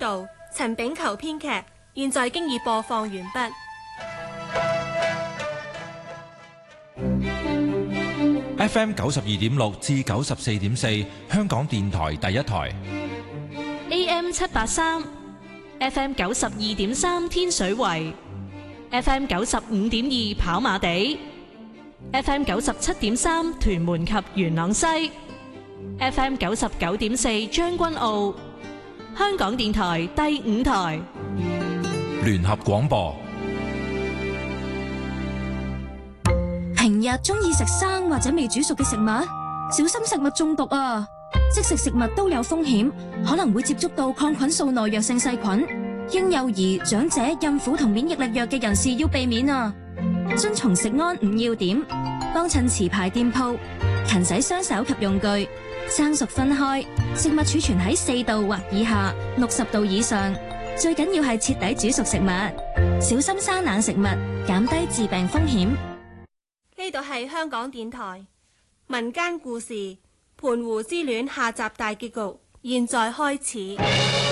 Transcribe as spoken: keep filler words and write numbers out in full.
導，陳炳球編劇，現在經已播放完畢。 F M 九十二點六至九十四點四，香港電台第一台。 A M 七八三，F M 九十二點三天水圍，F M 九十五點二跑馬地，F M 九十七點三屯門及元朗西，F M 九十九點四將軍澳。香港電台第五台聯合廣播。 平日中意食生或者未煮熟嘅食物，小心食物中毒啊！即食食物都有風險，可能會接觸到抗菌素耐藥性細菌。嬰幼兒、長者、孕婦同免疫力弱嘅人士要避免啊！遵從食安五要點，幫襯持牌店鋪，勤洗雙手及用具，生熟分開，食物儲存喺四度或以下，六十度以上。最緊要係徹底煮熟食物，小心生冷食物，減低致病風險。 呢度係香港電台民間故事《盤湖之戀》下集大結局，現在開始。